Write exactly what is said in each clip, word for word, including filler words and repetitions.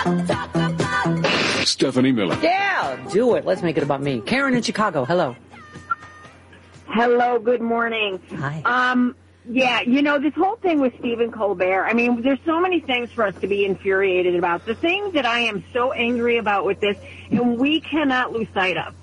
Stephanie Miller. Yeah, do it. Let's make it about me. Karen in Chicago. Hello. Hello. Good morning. Hi. Um, yeah, you know, this whole thing with Stephen Colbert, I mean, there's so many things for us to be infuriated about. The thing that I am so angry about with this, and we cannot lose sight of,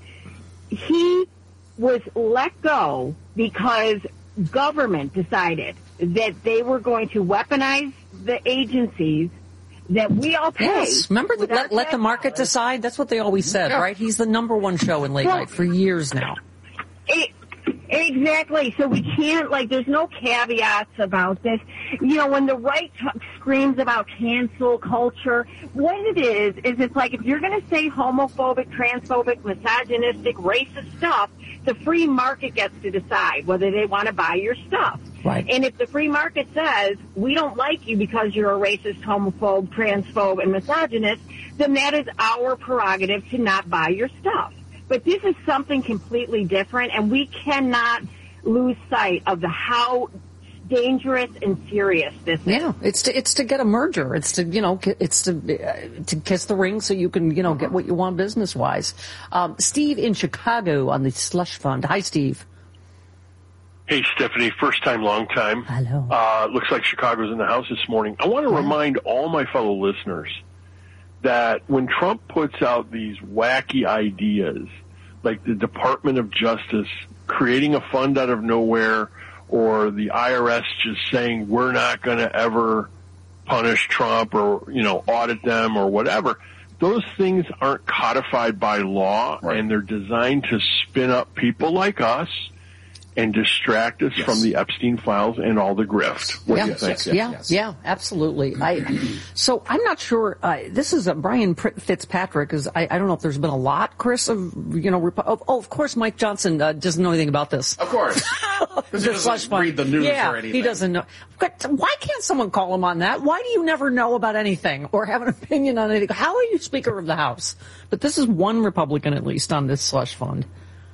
he was let go because government decided that they were going to weaponize the agencies that we all pay. Yes, remember, the, let, let the market dollars. decide? That's what they always said, yeah. Right? He's the number one show in late well, night for years now. It, exactly. So we can't, like, there's no caveats about this. You know, when the right t- screams about cancel culture, what it is, is it's like if you're going to say homophobic, transphobic, misogynistic, racist stuff, the free market gets to decide whether they want to buy your stuff. Right. And if the free market says, we don't like you because you're a racist, homophobe, transphobe, and misogynist, then that is our prerogative to not buy your stuff. But this is something completely different, and we cannot lose sight of the how dangerous and serious this is. Yeah, it's to it's to get a merger. It's to you know it's to uh, to kiss the ring so you can you know get what you want business wise. Um, Steve in Chicago on the slush fund. Hi, Steve. Hey, Stephanie. First time, long time. Hello. Uh, looks like Chicago's in the house this morning. I want to remind all my fellow listeners that when Trump puts out these wacky ideas, like the Department of Justice creating a fund out of nowhere, or the I R S just saying we're not going to ever punish Trump or, you know, audit them or whatever, those things aren't codified by law, right. And they're designed to spin up people like us and distract us yes. from the Epstein files and all the grift. What yeah, do you think? Yes, yeah, yes. yeah, absolutely. I, so I'm not sure. Uh, this is a Brian Fitzpatrick. Is I, I don't know if there's been a lot, Chris, of you know. Rep- oh, oh, of course, Mike Johnson uh, doesn't know anything about this. Of course, because he doesn't read the news yeah, or anything. He doesn't know. But why can't someone call him on that? Why do you never know about anything or have an opinion on anything? How are you Speaker of the House? But this is one Republican at least on this slush fund.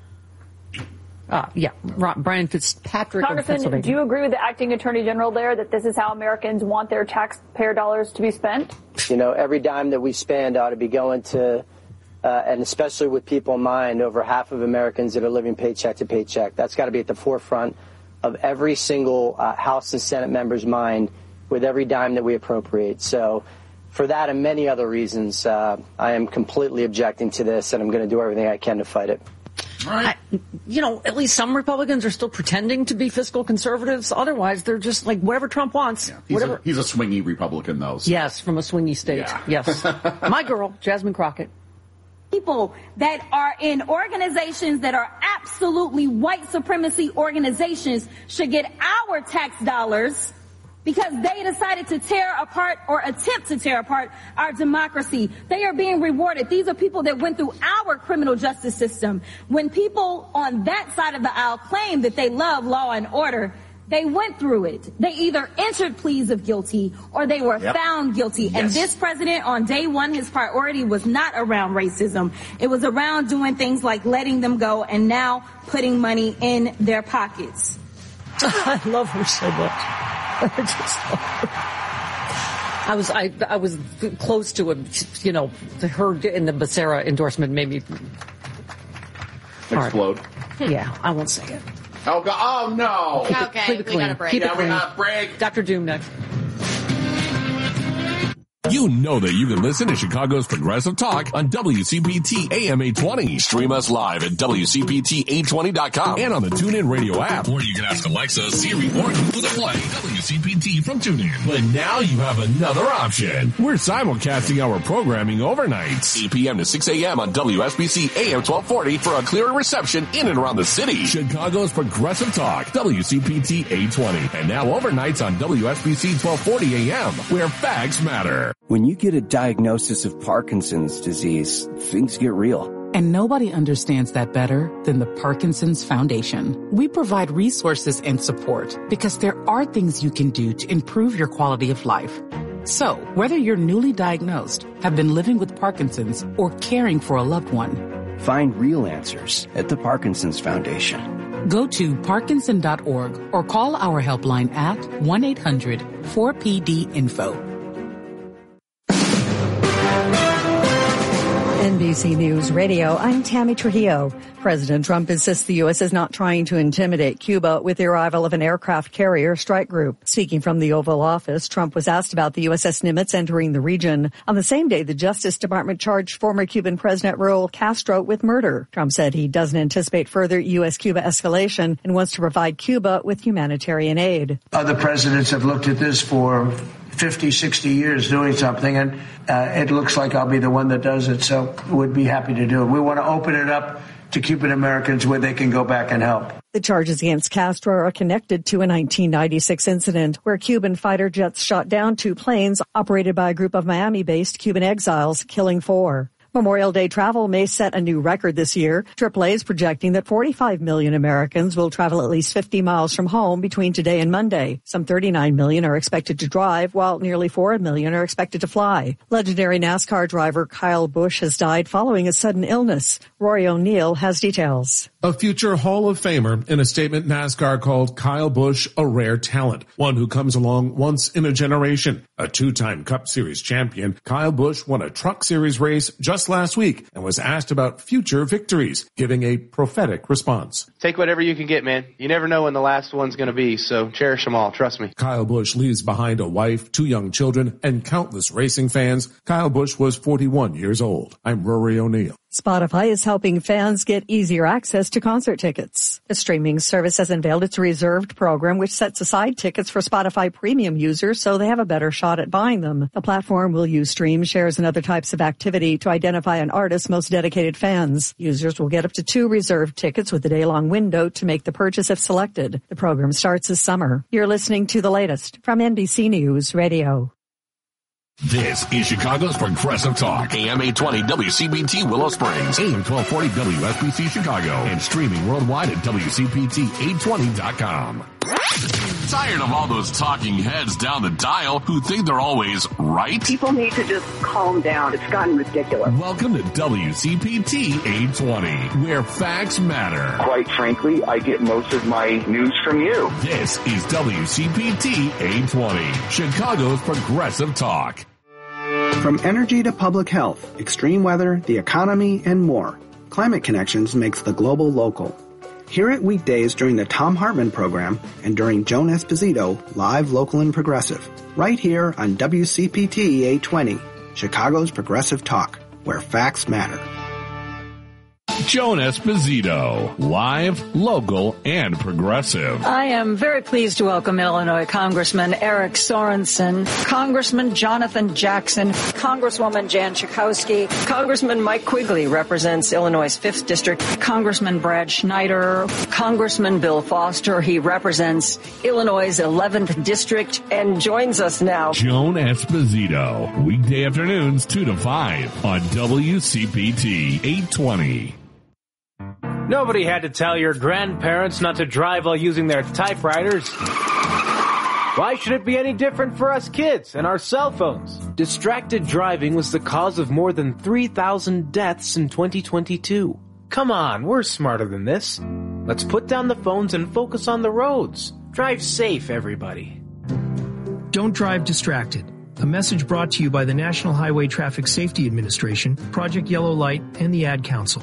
Uh, yeah, Brian Fitzpatrick. Congressman, do you agree with the acting attorney general there that this is how Americans want their taxpayer dollars to be spent? You know, every dime that we spend ought to be going to, uh, and especially with people in mind, over half of Americans that are living paycheck to paycheck. That's got to be at the forefront of every single uh, House and Senate member's mind with every dime that we appropriate. So for that and many other reasons, uh, I am completely objecting to this, and I'm going to do everything I can to fight it. Right. I, you know, at least some Republicans are still pretending to be fiscal conservatives. Otherwise, they're just like whatever Trump wants. Yeah, he's, whatever. A, he's a swingy Republican, though. So. Yes, from a swingy state. Yeah. Yes. My girl, Jasmine Crockett. People that are in organizations that are absolutely white supremacy organizations should get our tax dollars because they decided to tear apart or attempt to tear apart our democracy. They are being rewarded. These are people that went through our criminal justice system. When people on that side of the aisle claim that they love law and order, they went through it. They either entered pleas of guilty or they were yep. found guilty. Yes. And this president, on day one, his priority was not around racism. It was around doing things like letting them go and now putting money in their pockets. I love her so much. I just love her. I was I I was close to it, you know, her in the Becerra endorsement made me explode. Right. Yeah, I won't say it. Oh, God. Oh no! Keep okay, it, keep it we clean. got a break. Keep yeah, it clean. we got a break. Doctor Doom next. You know that you can listen to Chicago's Progressive Talk on W C P T A M eight twenty. Stream us live at W C P T eight twenty dot com and on the TuneIn Radio app. Or you can ask Alexa, Siri, or Google to play W C P T from TuneIn. But now you have another option. We're simulcasting our programming overnights. eight p.m. to six a.m. on W S B C A M twelve forty for a clearer reception in and around the city. Chicago's Progressive Talk, W C P T eight twenty. And now overnights on W S B C twelve forty A M, where facts matter. When you get a diagnosis of Parkinson's disease, things get real. And nobody understands that better than the Parkinson's Foundation. We provide resources and support because there are things you can do to improve your quality of life. So, whether you're newly diagnosed, have been living with Parkinson's, or caring for a loved one, find real answers at the Parkinson's Foundation. Go to parkinson dot org or call our helpline at one eight hundred four P D info. N B C News Radio, I'm Tammy Trujillo. President Trump insists the U S is not trying to intimidate Cuba with the arrival of an aircraft carrier strike group. Speaking from the Oval Office, Trump was asked about the U S S Nimitz entering the region. On the same day, the Justice Department charged former Cuban President Raul Castro with murder. Trump said he doesn't anticipate further U S-Cuba escalation and wants to provide Cuba with humanitarian aid. Other presidents have looked at this for fifty, sixty years doing something, and uh, it looks like I'll be the one that does it, so would be happy to do it. We want to open it up to Cuban Americans where they can go back and help. The charges against Castro are connected to a nineteen ninety-six incident where Cuban fighter jets shot down two planes operated by a group of Miami-based Cuban exiles, killing four. Memorial Day travel may set a new record this year. triple A is projecting that forty-five million Americans will travel at least fifty miles from home between today and Monday. Some thirty-nine million are expected to drive, while nearly four million are expected to fly. Legendary NASCAR driver Kyle Busch has died following a sudden illness. Rory O'Neill has details. A future Hall of Famer. In a statement, NASCAR called Kyle Busch a rare talent, one who comes along once in a generation. A two-time Cup Series champion, Kyle Busch won a Truck Series race just last week and was asked about future victories, giving a prophetic response. Take whatever you can get, man. You never know when the last one's going to be, so cherish them all. Trust me. Kyle Busch leaves behind a wife, two young children, and countless racing fans. Kyle Busch was forty-one years old. I'm Rory O'Neill. Spotify is helping fans get easier access to concert tickets. The streaming service has unveiled its Reserved program, which sets aside tickets for Spotify premium users so they have a better shot at buying them. The platform will use stream shares and other types of activity to identify an artist's most dedicated fans. Users will get up to two Reserved tickets with a day-long window to make the purchase if selected. The program starts this summer. You're listening to the latest from N B C News Radio. This is Chicago's Progressive Talk, A M eight twenty W C B T Willow Springs, A M twelve forty W S B C Chicago, and streaming worldwide at W C P T eight twenty dot com. Tired of all those talking heads down the dial who think they're always right? People need to just calm down. It's gotten ridiculous. Welcome to W C P T eight twenty, where facts matter. Quite frankly, I get most of my news from you. This is W C P T eight twenty, Chicago's Progressive Talk. From energy to public health, extreme weather, the economy, and more, Climate Connections makes the global local. Hear it weekdays during the Thom Hartmann program and during Joan Esposito, live, local, and progressive. Right here on W C P T eight twenty, Chicago's Progressive Talk, where facts matter. Joan Esposito, live, local, and progressive. I am very pleased to welcome Illinois Congressman Eric Sorensen, Congressman Jonathan Jackson, Congresswoman Jan Schakowsky, Congressman Mike Quigley represents Illinois' fifth District, Congressman Brad Schneider, Congressman Bill Foster, he represents Illinois' eleventh District, and joins us now. Joan Esposito, weekday afternoons two to five on W C P T eight twenty. Nobody had to tell your grandparents not to drive while using their typewriters. Why should it be any different for us kids and our cell phones? Distracted driving was the cause of more than three thousand deaths in twenty twenty-two. Come on, we're smarter than this. Let's put down the phones and focus on the roads. Drive safe, everybody. Don't drive distracted. A message brought to you by the National Highway Traffic Safety Administration, Project Yellow Light, and the Ad Council.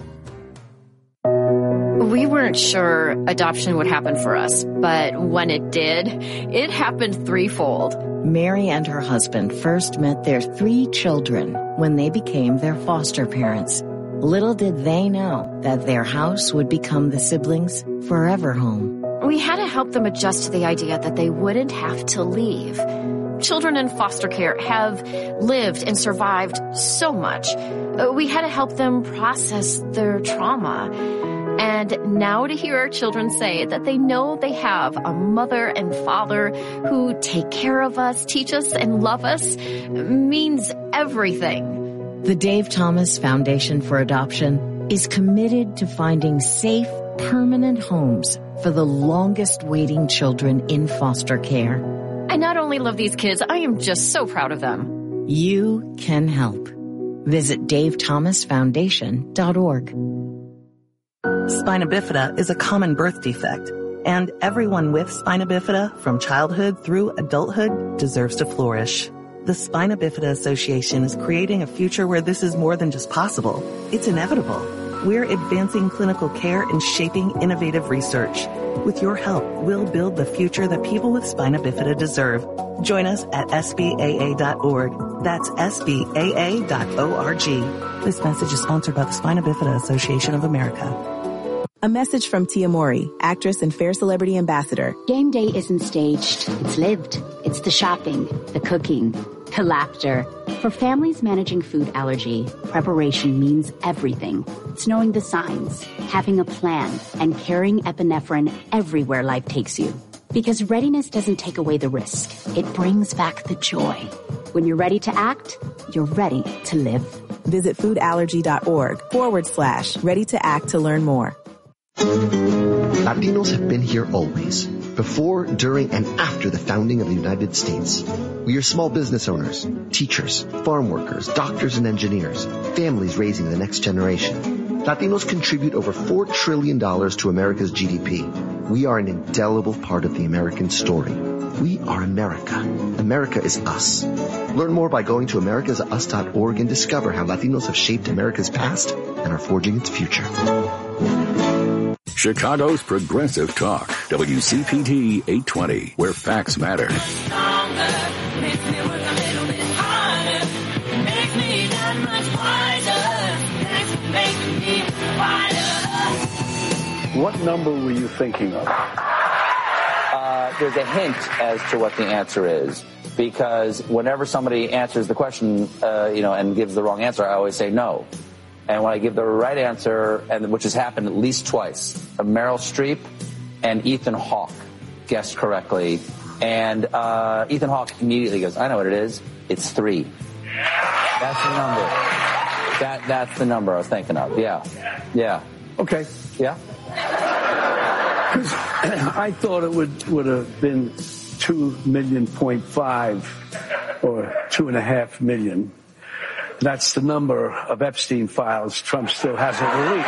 We weren't sure adoption would happen for us, but when it did, it happened threefold. Mary and her husband first met their three children when they became their foster parents. Little did they know that their house would become the siblings' forever home. We had to help them adjust to the idea that they wouldn't have to leave. Children in foster care have lived and survived so much. We had to help them process their trauma. And now to hear our children say that they know they have a mother and father who take care of us, teach us, and love us means everything. The Dave Thomas Foundation for Adoption is committed to finding safe, permanent homes for the longest waiting children in foster care. I not only love these kids, I am just so proud of them. You can help. Visit dave thomas foundation dot org. Spina bifida is a common birth defect, and everyone with spina bifida from childhood through adulthood deserves to flourish. The Spina Bifida Association is creating a future where this is more than just possible. It's inevitable. We're advancing clinical care and shaping innovative research. With your help, we'll build the future that people with spina bifida deserve. Join us at S B A A dot org. That's S B A A dot org. This message is sponsored by the Spina Bifida Association of America. A message from Tia Mowry, actress and Fair Celebrity Ambassador. Game day isn't staged. It's lived. It's the shopping, the cooking, the laughter. For families managing food allergy, preparation means everything. It's knowing the signs, having a plan, and carrying epinephrine everywhere life takes you. Because readiness doesn't take away the risk. It brings back the joy. When you're ready to act, you're ready to live. Visit foodallergy.org forward slash ready to act to learn more. Latinos have been here always, before, during, and after the founding of the United States. We are small business owners, teachers, farm workers, doctors and engineers, families raising the next generation. Latinos contribute over four trillion dollars to America's G D P. We are an indelible part of the American story. We are America. America is us. Learn more by going to americas us dot org and discover how Latinos have shaped America's past and are forging its future. Chicago's Progressive Talk, W C P T eight twenty, where facts matter. What number were you thinking of? Uh, there's a hint as to what the answer is, because whenever somebody answers the question, uh, you know, and gives the wrong answer, I always say no. And when I give the right answer, and which has happened at least twice, Meryl Streep and Ethan Hawke guessed correctly. And uh, Ethan Hawke immediately goes, I know what it is. It's three. That's the number. That That's the number I was thinking of. Yeah. Yeah. Okay. Yeah? Because I thought it would, would have been two million point five or two and a half million. That's the number of Epstein files Trump still hasn't released.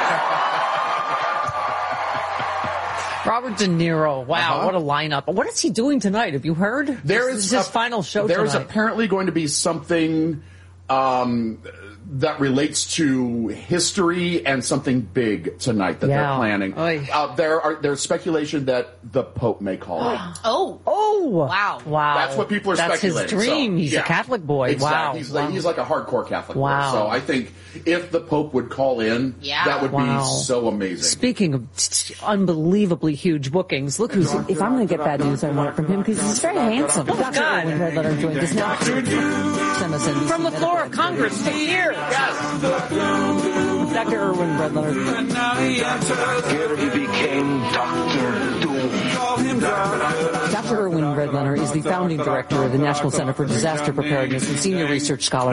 Robert De Niro. Wow, uh-huh. What a lineup. What is he doing tonight? Have you heard? There this is, is his a, final show There tonight. is apparently going to be something um, that relates to history and something big tonight that Yeah. they're planning. Uh, there are there's speculation that the Pope may call it. Oh. Oh. Wow. Wow. That's what people are That's speculating. his dream. So, He's yeah. a Catholic boy. Exactly. Wow. He's, wow. Like, he's like a hardcore Catholic Wow. boy. So I think if the Pope would call in, Yeah. that would Wow. be so amazing. Speaking of t- t- unbelievably huge bookings, look who's, if I'm going to get bad news, I want it from him because he's very handsome. Oh, Doctor God. Erwin Redletter joined us now. M S N B C From the floor of Congress to here. Yes. Doctor Erwin Redletter. Here he became Doctor Doom. Doctor Erwin Redletter is the founding director of the National Center for Disaster Preparedness and senior research scholar.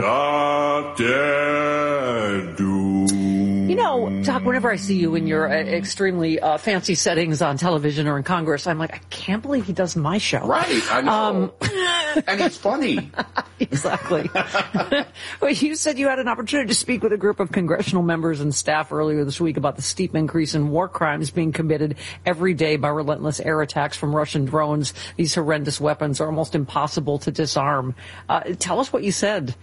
Doctor Doom. You know, Doc, whenever I see you in your uh, extremely uh, fancy settings on television or in Congress, I'm like, I can't believe he does my show. Right, I know. Um, and he's funny. Exactly. Well, you said you had an opportunity to speak with a group of congressional members and staff earlier this week about the steep increase in war crimes being committed every day by relentless air attacks from Russian drones. These horrendous weapons are almost impossible to disarm. Uh, tell us what you said.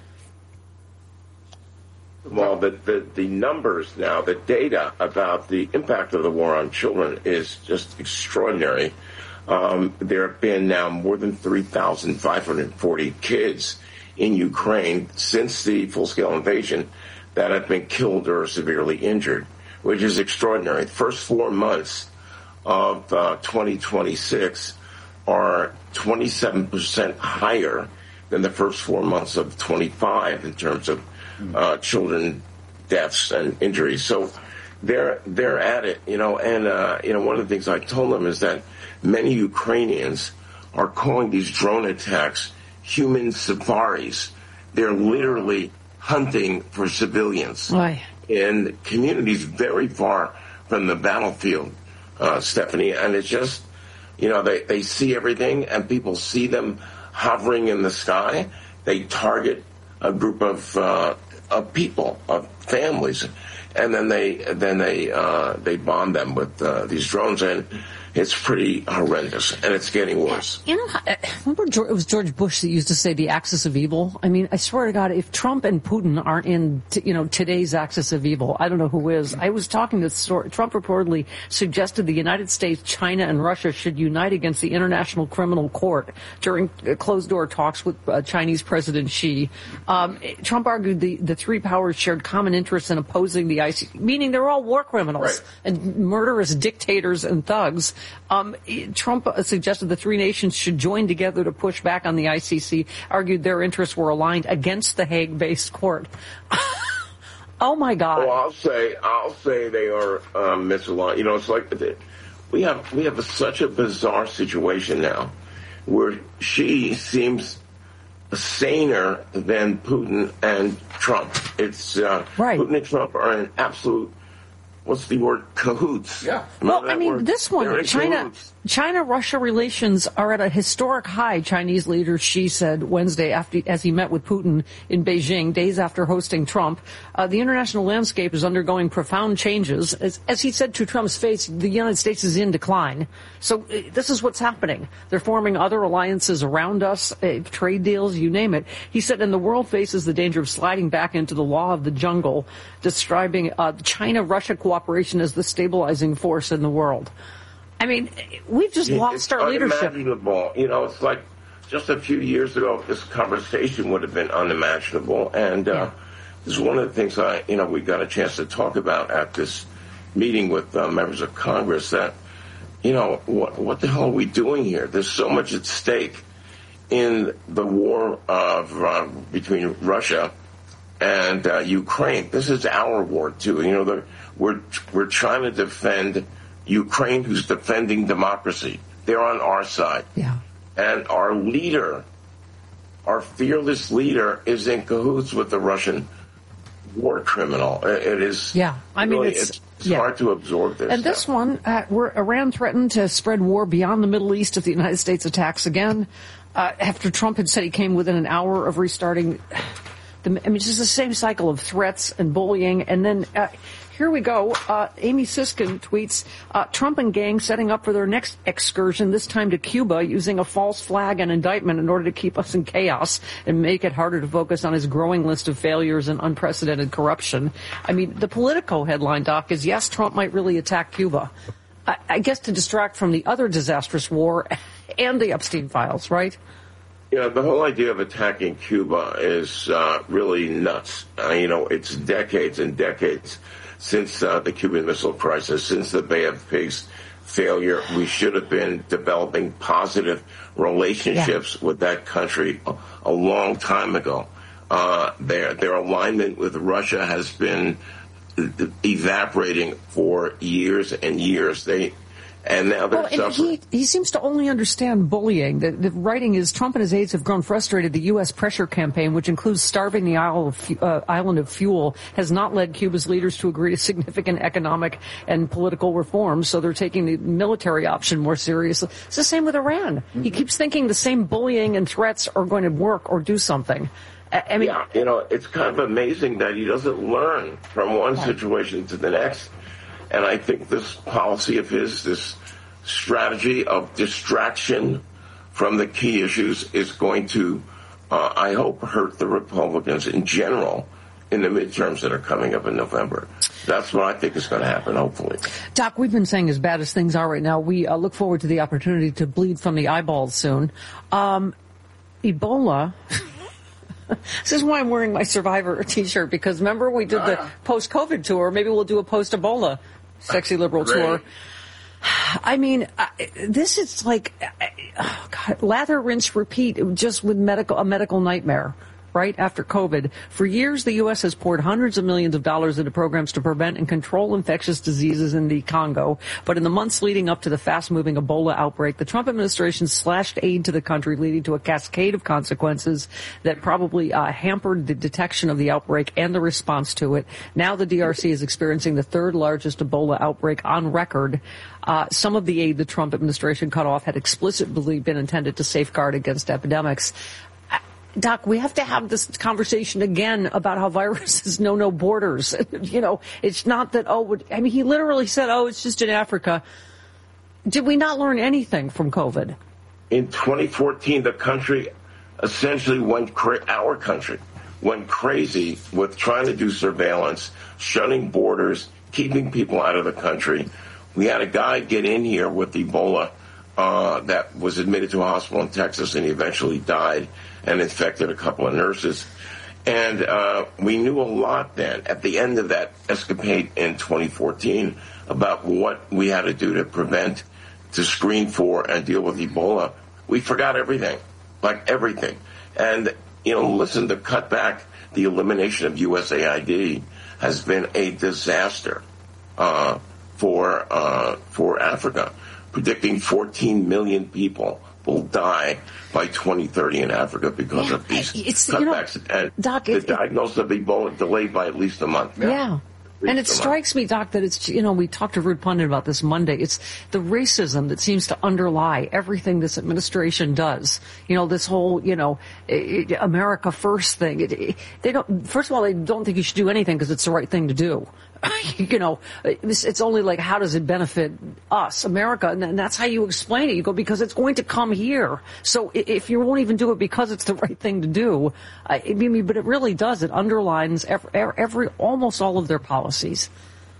Well, the, the, the numbers now, the data about the impact of the war on children is just extraordinary. Um, there have been now more than three thousand five hundred forty kids in Ukraine since the full-scale invasion that have been killed or severely injured, which is extraordinary. The first four months of uh, twenty twenty-six are twenty-seven percent higher than the first four months of twenty-five in terms of uh, children deaths and injuries. So they're they're at it, you know. And uh, you know, one of the things I told them is that many Ukrainians are calling these drone attacks human safaris. They're literally hunting for civilians Aye. in communities very far from the battlefield, uh, Stephanie. And it's just, you know, they, they see everything, and people see them hovering in the sky. They target a group of uh, of people, of families, and then they then they uh, they bomb them with uh, these drones. And It's pretty horrendous, and it's getting worse. You know, I remember George, it was George Bush that used to say the axis of evil. I mean, I swear to God, if Trump and Putin aren't in, t- you know, today's axis of evil, I don't know who is. I was talking to Trump reportedly suggested the United States, China, and Russia should unite against the International Criminal Court during closed-door talks with uh, Chinese President Xi. Um, Trump argued the, the three powers shared common interests in opposing the I C C, meaning they're all war criminals right. and murderous dictators and thugs. Um, Trump suggested the three nations should join together to push back on the I C C, argued their interests were aligned against the Hague-based court. Oh, my God. Well, I'll say, I'll say they are um, misaligned. You know, it's like we have we have a, such a bizarre situation now where Xi seems saner than Putin and Trump. It's uh, right. Putin and Trump are in absolute, what's the word, cahoots. Yeah. Well, I mean, word? this one, China, China-Russia relations are at a historic high, Chinese leader Xi said Wednesday after, as he met with Putin in Beijing, days after hosting Trump. Uh, the international landscape is undergoing profound changes. As, as he said to Trump's face, the United States is in decline. So uh, this is what's happening. They're forming other alliances around us, uh, trade deals, you name it. He said, and the world faces the danger of sliding back into the law of the jungle, describing uh, China-Russia cooperation as the stabilizing force in the world. I mean, we've just lost it's our leadership. Unimaginable. You know, it's like just a few years ago, this conversation would have been unimaginable. And uh, yeah. this is one of the things I, you know, we got a chance to talk about at this meeting with uh, members of Congress that, you know, what, what the hell are we doing here? There's so much at stake in the war of uh, between Russia and uh, Ukraine. This is our war too. You know, the, we're we're trying to defend Ukraine, who's defending democracy. They're on our side. Yeah. And our leader, our fearless leader, is in cahoots with the Russian war criminal. It is. Yeah. I mean, really, it's, it's, it's yeah. hard to absorb this. And this one, uh, where Iran threatened to spread war beyond the Middle East if the United States attacks again, uh, after Trump had said he came within an hour of restarting. The, I mean, it's just the same cycle of threats and bullying. And then uh, here we go. Uh, Amy Siskin tweets, uh, Trump and gang setting up for their next excursion, this time to Cuba, using a false flag and indictment in order to keep us in chaos and make it harder to focus on his growing list of failures and unprecedented corruption. I mean, the Politico headline, Doc, is, yes, Trump might really attack Cuba. I, I guess to distract from the other disastrous war and the Epstein files, right? Yeah, the whole idea of attacking Cuba is uh, really nuts. Uh, you know, it's decades and decades since uh, the Cuban Missile Crisis, since the Bay of Pigs failure. We should have been developing positive relationships yeah. with that country a, a long time ago. Uh, their their alignment with Russia has been evaporating for years and years. They And now they're well, and he, he seems to only understand bullying. The, the writing is, Trump and his aides have grown frustrated. The U S pressure campaign, which includes starving the isle of, uh, island of fuel, has not led Cuba's leaders to agree to significant economic and political reforms, so they're taking the military option more seriously. It's the same with Iran. Mm-hmm. He keeps thinking the same bullying and threats are going to work or do something. I, I mean, yeah, you know, it's kind of amazing that he doesn't learn from one right. situation to the next. And I think this policy of his, this strategy of distraction from the key issues is going to, uh, I hope, hurt the Republicans in general in the midterms that are coming up in November. That's what I think is going to happen, hopefully. Doc, we've been saying as bad as things are right now, we uh, look forward to the opportunity to bleed from the eyeballs soon. Um, Ebola... This is why I'm wearing my Survivor t-shirt, because remember we did the post-COVID tour. Maybe we'll do a post-Ebola sexy liberal Great. tour. I mean, this is like, oh God, lather, rinse, repeat, just with medical a medical nightmare. Right after COVID. For years, the U S has poured hundreds of millions of dollars into programs to prevent and control infectious diseases in the Congo. But in the months leading up to the fast-moving Ebola outbreak, the Trump administration slashed aid to the country, leading to a cascade of consequences that probably uh, hampered the detection of the outbreak and the response to it. Now the D R C is experiencing the third largest Ebola outbreak on record. Uh, some of the aid the Trump administration cut off had explicitly been intended to safeguard against epidemics. Doc, we have to have this conversation again about how viruses know no borders. You know, it's not that, oh, I mean, he literally said, oh, it's just in Africa. Did we not learn anything from COVID? In twenty fourteen, the country essentially went, cra- our country went crazy with trying to do surveillance, shutting borders, keeping people out of the country. We had a guy get in here with Ebola uh, that was admitted to a hospital in Texas, and he eventually died and infected a couple of nurses. And uh, we knew a lot then, at the end of that escapade in twenty fourteen, about what we had to do to prevent, to screen for, and deal with Ebola. We forgot everything, like everything. And, you know, listen, the cutback, the elimination of U S A I D has been a disaster uh, for uh, for Africa, predicting fourteen million people will die by twenty thirty in Africa because yeah, of these it's, cutbacks. You know, and Doc, the it, diagnosis of Ebola delayed by at least a month. Yeah. yeah. And it strikes me, Doc, that it's, you know, we talked to Ruud Pundit about this Monday. It's the racism that seems to underlie everything this administration does. You know, this whole, you know, it, America first thing. It, it, they don't, first of all, they don't think you should do anything because it's the right thing to do. You know, it's, it's only like, how does it benefit us, America? And, and that's how you explain it. You go, because it's going to come here. So if you won't even do it because it's the right thing to do, I mean, but it really does. It underlines every, every almost all of their policies.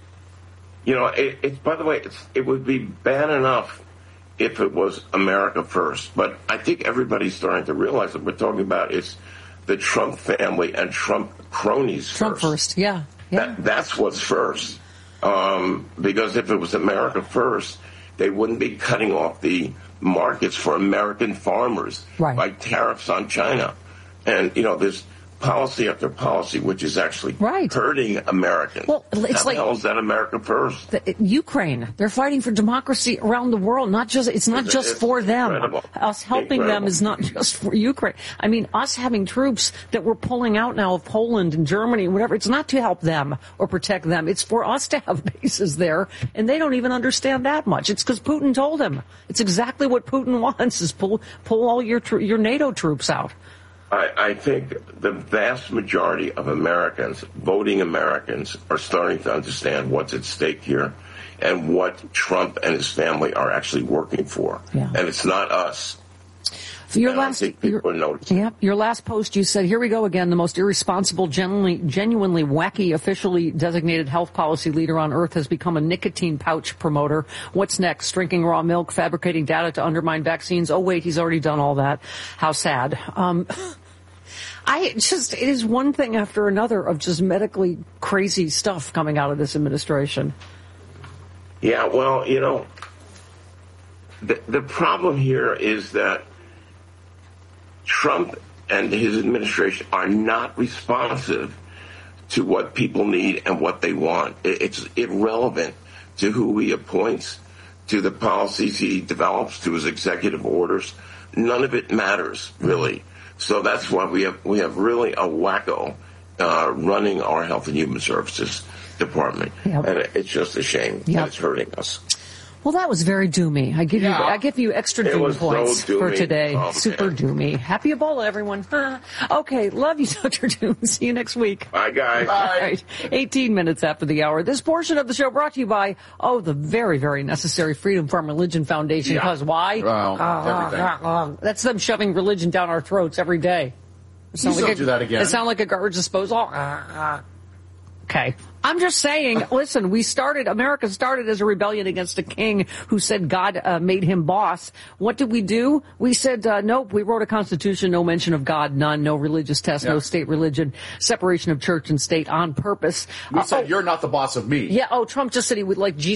You know, it, it's, by the way, it's, it would be bad enough if it was America first. But I think everybody's starting to realize that we're talking about it's the Trump family and Trump cronies Trump first. first, yeah. Yeah. That, that's what's first. Um, because if it was America first, they wouldn't be cutting off the markets for American farmers right. by tariffs on China. And, you know, there's policy after policy which is actually right. hurting Americans. Well, it's How like, the hell is that America first? The, Ukraine. They're fighting for democracy around the world. Not just it's not It's, just it's for them. incredible. Us helping incredible. them is not just for Ukraine. I mean, us having troops that we're pulling out now of Poland and Germany and whatever. It's not to help them or protect them. It's for us to have bases there, and they don't even understand that much. It's because Putin told them. It's exactly what Putin wants: is pull pull all your tr- your NATO troops out. I, I think the vast majority of Americans, voting Americans, are starting to understand what's at stake here and what Trump and his family are actually working for. Yeah. And it's not us. For your and last, I think people your, are noticing. Yeah, your last post, you said, here we go again, the most irresponsible, genuinely, genuinely wacky, officially designated health policy leader on earth has become a nicotine pouch promoter. What's next? Drinking raw milk, fabricating data to undermine vaccines. Oh, wait, he's already done all that. How sad. Um, I just, it is one thing after another of just medically crazy stuff coming out of this administration. Yeah, well, you know, the, the problem here is that Trump and his administration are not responsive to what people need and what they want. It, it's irrelevant to who he appoints, to the policies he develops, to his executive orders. None of it matters, really. So that's why we have we have really a wacko uh, running our Health and Human Services Department, yep. and it's just a shame yep. that it's hurting us. Well, that was very doomy. I give yeah. you I give you extra it doom points so for today. Oh, Super man. doomy. Happy Ebola, everyone. Okay, love you, Doctor Doom. See you next week. Bye, guys. Bye. All right, eighteen minutes after the hour. This portion of the show brought to you by, oh, the very, very necessary Freedom from Religion Foundation. Because yeah. why? Well, uh, that's them shoving religion down our throats every day. Please don't like a, do that again. It sounds like a garbage disposal. Uh, uh. Okay. I'm just saying, listen, we started, America started as a rebellion against a king who said God uh, made him boss. What did we do? We said, uh, nope, we wrote a constitution, no mention of God, none, no religious test, yeah. no state religion, separation of church and state on purpose. We uh, said, oh, you're not the boss of me. Yeah, oh, Trump just said he would like Jesus